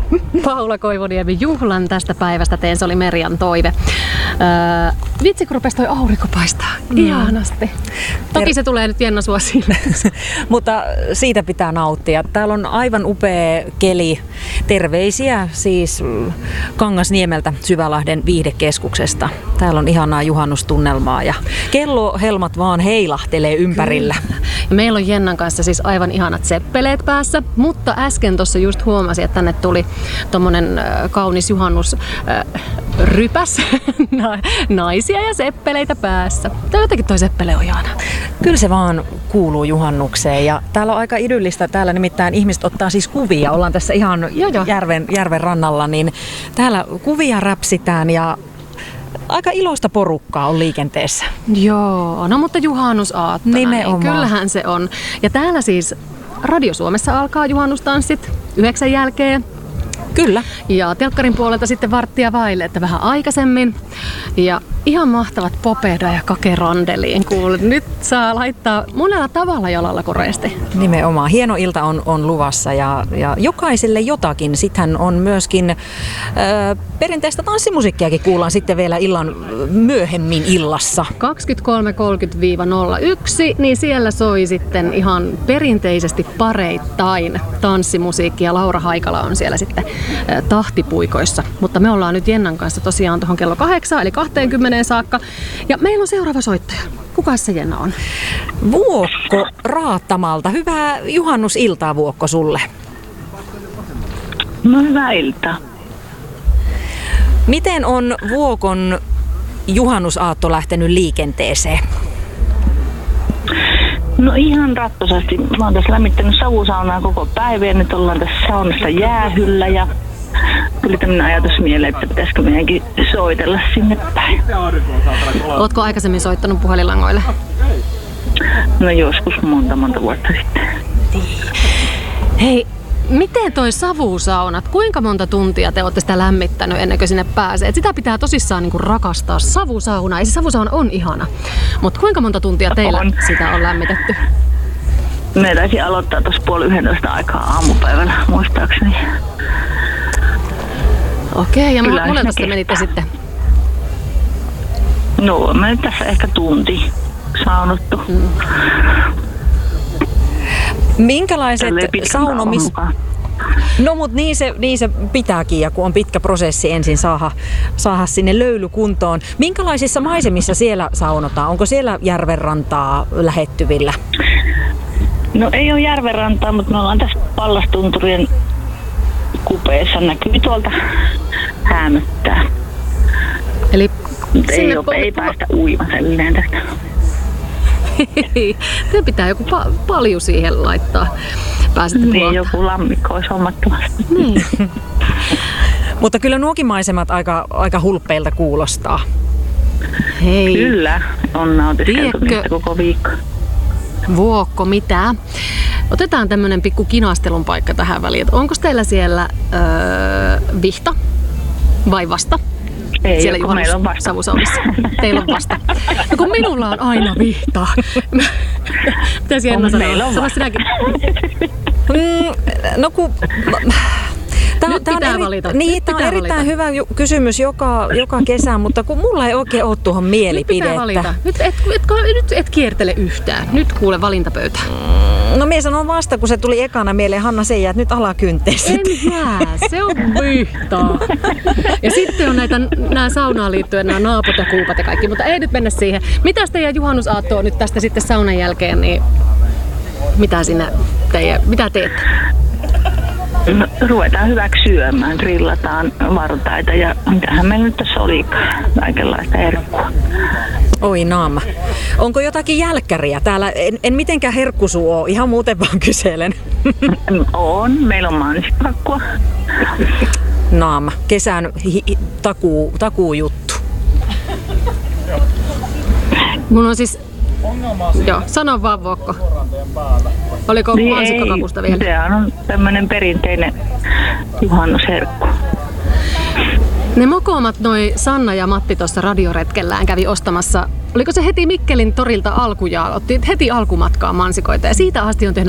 Paula Koivuniemi, juhlan tästä päivästä teen, se oli Merjan toive. Vitsi, kun rupesi toi aurinko paistaa. Ihanasti. Toki se tulee nyt Jenna sua silmässä. Mutta siitä pitää nauttia. Täällä on aivan upea keli. Terveisiä siis Kangasniemeltä Syvälahden viihdekeskuksesta. Täällä on ihanaa juhannustunnelmaa ja kellohelmat vaan heilahtelee ympärillä. Ja meillä on Jennan kanssa siis aivan ihanat seppeleet päässä, mutta äsken tuossa just huomasin, että tänne tuli tommonen kaunis juhannusrypäs naisia ja seppeleitä päässä. Tämä jotenkin toi seppele on ihana. Kyllä se vaan kuuluu juhannukseen ja täällä on aika idyllistä. Täällä nimittäin ihmiset ottaa siis kuvia. Ollaan tässä ihan järven rannalla, niin täällä kuvia räpsitään ja aika iloista porukkaa on liikenteessä. Joo, no mutta juhannusaattona, niin kyllähän se on. Ja täällä siis Radio Suomessa alkaa juhannustanssit 9 jälkeen. Kyllä. Ja telkkarin puolelta sitten varttia vaille, että vähän aikaisemmin. Ja ihan mahtavat Popeda ja Kake Randeliin kuulet. Nyt saa laittaa monella tavalla jalalla koreesti. Nimenomaan. Hieno ilta on luvassa ja jokaiselle jotakin. Sitten on myöskin perinteistä tanssimusiikkiakin kuullaan sitten vielä illan myöhemmin illassa. 23.30-01, niin siellä soi sitten ihan perinteisesti pareittain tanssimusiikki ja Laura Haikala on siellä sitten tahtipuikoissa. Mutta me ollaan nyt Jennan kanssa tosiaan tuohon kello 8 eli 20 saakka. Ja meillä on seuraava soittaja. Kuka se Jenna on? Vuokko Raattamalta. Hyvää juhannusiltaa, Vuokko, sulle. No hyvää iltaa. Miten on Vuokon juhannusaatto lähtenyt liikenteeseen? No ihan rattosasti. Mä oon tässä lämmittänyt savusaunaa koko päivän ja nyt ollaan tässä saunassa jäähyllä ja tuli tämmöinen ajatus mieleen, että pitäisikö meidänkin soitella sinne päin. Ootko aikaisemmin soittanut puhelinlangoille? No joskus monta vuotta sitten. Hei, miten toi savusaunat, kuinka monta tuntia te olette sitä lämmittänyt ennen kuin sinne pääsee? Et sitä pitää tosissaan niinku rakastaa, savusauna. Ja se savusauna on ihana. Mutta kuinka monta tuntia teillä sitä on lämmitetty? Me taisi aloittaa tuossa 10:30 aikaa aamupäivällä, muistaakseni. Okei, ja monelta te menitte sitten? No, me tässä ehkä tunti saunottu. Minkälaiset No mut niin se pitääkin, ja kun on pitkä prosessi ensin saada sinne löyly kuntoon. Minkälaisissa maisemissa siellä saunotaan? Onko siellä järvenrantaa lähettyvillä? No ei ole järvenrantaa, mutta me ollaan tässä Pallastunturien kupeessa, näkyy tuolta Häämöttää. Eli ei päästä uimaselleen tästä. Te pitää joku paljon siihen laittaa. Pääsette niin, joku lammikko olisi hommattomasti. Niin. Mutta kyllä nuokin maisemat aika hulppeilta kuulostaa. Hei. Kyllä, on nautiskeltu niistä koko viikko. Vuokko, mitä? Otetaan tämmönen pikku kinastelun paikka tähän väliin. Onko teillä siellä vihta vai vasta? Ei, siellä meillä on vasta. Savusaunassa. Teillä on vasta. No kun minulla on aina vihta. Mitäs Jenna sanoo? Meillä on vasta. Sinäkin. No kun... Tämä on erittäin hyvä kysymys joka kesä, mutta kun mulla ei oikein ole tuohon mielipidettä. Nyt et kiertele yhtään. Nyt kuule valintapöytä. No minä sanon vasta, kun se tuli ekana mieleen Hanna Seijä, että nyt alakyntteessä. En jää, se on vihtaa. Ja sitten on nämä saunaan liittyen, nämä naaput ja kuupat ja kaikki, mutta ei nyt mennä siihen. Mitäs teidän juhannusaatto on nyt tästä sitten saunan jälkeen, niin mitä teette? No, ruvetaan hyväksi syömään, grillataan vartaita ja mitähän meillä nyt tässä olikaan, kaikenlaista herkkua. Oi naama. Onko jotakin jälkkäriä? Täällä en mitenkään herkkusuu ole, ihan muuten vaan kyselen. On, meillä on mansikkakakkua. Naama, kesän takuu juttu. Mun on siis... Joo, sano vaan Vuokko. Oliko mansikkakakusta vielä? Se on tämmönen perinteinen juhannusherkku. Ne mokomat noi Sanna ja Matti tuossa radioretkellään kävi ostamassa, oliko se heti Mikkelin torilta alkujaan, otti heti alkumatkaan mansikoita ja siitä asti on tehnyt